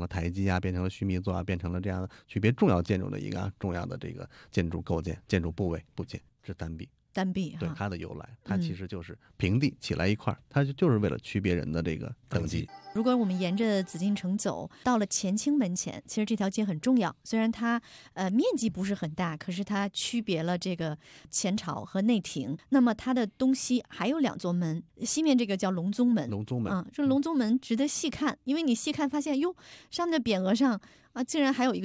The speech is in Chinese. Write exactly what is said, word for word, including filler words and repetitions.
了台基啊，变成了须弥座啊，变成了这样区别重要建筑的一个重要的这个建筑构件、建筑部位部件是单壁。 单壁哈， 对它的由来，它其实就是平地起来一块、嗯、它就就是为了区别人的这个等级。 如果我们沿着紫禁城走，到了乾清门前，其实这条街很重要。虽然它呃面积不是很大，可是它区别了这个前朝和内廷。那么它的东西还有两座门，西面这个叫隆宗门。 隆宗门， 嗯，这隆宗门值得细看，因为你细看发现，哟，上面的匾额上啊，竟然还有一个